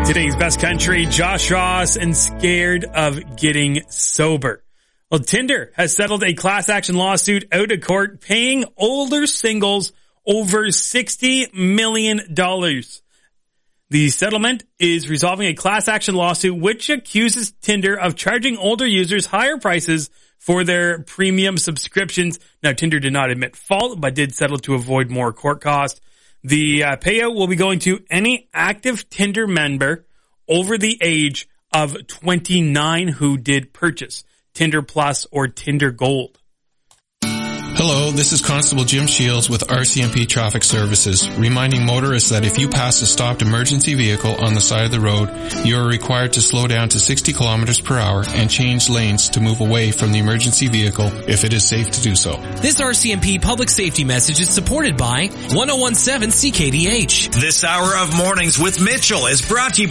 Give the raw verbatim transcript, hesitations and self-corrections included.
Today's best country, Josh Ross and Scared of Getting Sober. Well, Tinder has settled a class action lawsuit out of court paying older singles over sixty million dollars. The settlement is resolving a class action lawsuit which accuses Tinder of charging older users higher prices for their premium subscriptions. Now, Tinder did not admit fault, but did settle to avoid more court costs. The uh, payout will be going to any active Tinder member over the age of twenty-nine who did purchase Tinder Plus or Tinder Gold. Hello, this is Constable Jim Shields with R C M P Traffic Services, reminding motorists that if you pass a stopped emergency vehicle on the side of the road, you are required to slow down to sixty kilometers per hour and change lanes to move away from the emergency vehicle if it is safe to do so. This R C M P public safety message is supported by one oh one seven C K D H. This hour of Mornings with Mitchell is brought to you